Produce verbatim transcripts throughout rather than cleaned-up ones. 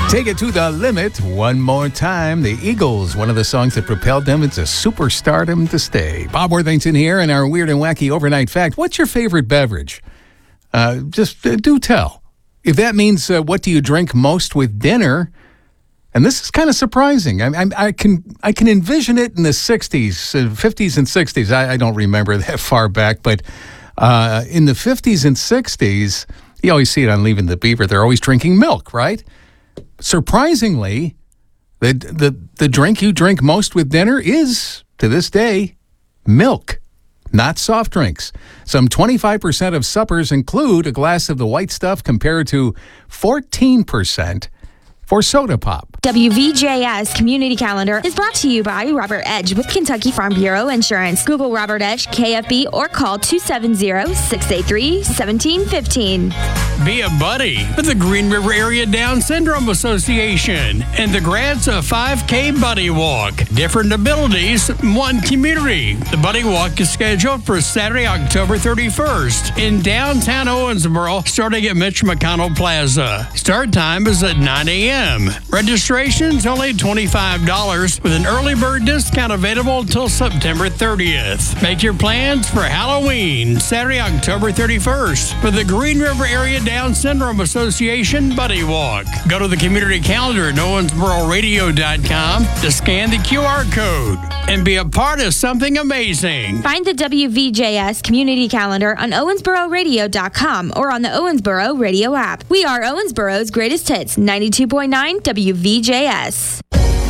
Take it to the limit one more time. The Eagles, one of the songs that propelled them into superstardom to stay. Bob Worthington here in our weird and wacky overnight fact. What's your favorite beverage? Uh, just uh, do tell. If that means uh, what do you drink most with dinner? And this is kind of surprising. I, I, I can I can envision it in the sixties, uh, fifties and sixties. I, I don't remember that far back, but uh, in the fifties and sixties, you always see it on Leaving the Beaver. They're always drinking milk, right? Surprisingly, the, the the drink you drink most with dinner is, to this day, milk, not soft drinks. Some twenty-five percent of suppers include a glass of the white stuff compared to fourteen percent for soda pop. W V J S Community Calendar is brought to you by Robert Edge with Kentucky Farm Bureau Insurance. Google Robert Edge, K F B, or call two seven zero, six eight three, one seven one five. Be a buddy with the Green River Area Down Syndrome Association and the Grants of five K Buddy Walk. Different abilities, one community. The Buddy Walk is scheduled for Saturday, October thirty-first in downtown Owensboro, starting at Mitch McConnell Plaza. Start time is at nine a.m. Registration's only twenty-five dollars with an early bird discount available until September thirtieth. Make your plans for Halloween, Saturday, October thirty-first for the Green River Area Down Syndrome Association Buddy Walk. Go to the community calendar at owensboro radio dot com to scan the Q R code and be a part of something amazing. Find the W V J S Community Calendar on owensboro radio dot com or on the Owensboro Radio app. We are Owensboro's greatest hits, ninety-two point nine W V J S.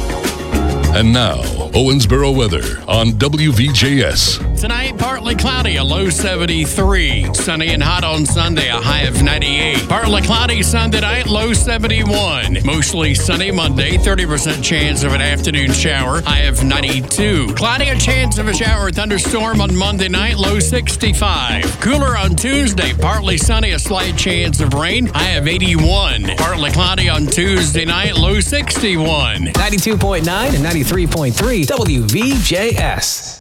And now, Owensboro weather on W V J S. Tonight, partly cloudy, a low seventy-three. Sunny and hot on Sunday, a high of ninety-eight. Partly cloudy Sunday night, low seventy-one. Mostly sunny Monday, thirty percent chance of an afternoon shower, high of ninety-two. Cloudy, a chance of a shower or thunderstorm on Monday night, low sixty-five. Cooler on Tuesday, partly sunny, a slight chance of rain, high of eighty-one. Partly cloudy on Tuesday night, low sixty-one. ninety-two point nine and ninety-three point three W V J S.